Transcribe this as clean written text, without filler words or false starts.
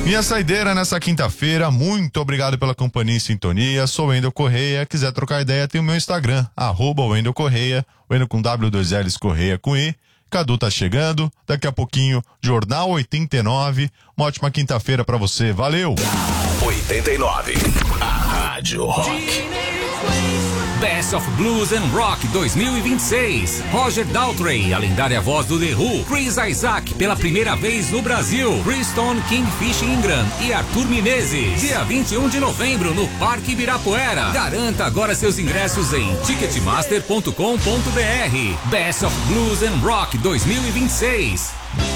Minha saideira nessa quinta-feira, muito obrigado pela companhia e sintonia, sou o Wendel Correia, quiser trocar ideia tem o meu Instagram, @Wendel Correia, Wendel com W, 2 L's, Correia com I. Cadu tá chegando, daqui a pouquinho, Jornal 89, uma ótima quinta-feira pra você, valeu! 89, a Rádio Rock. Best of Blues and Rock 2026. Roger Daltrey, a lendária voz do The Who. Chris Isaac, pela primeira vez no Brasil. Preston Kingfish Ingram e Arthur Menezes. Dia 21 de novembro no Parque Ibirapuera. Garanta agora seus ingressos em ticketmaster.com.br. Best of Blues and Rock 2026.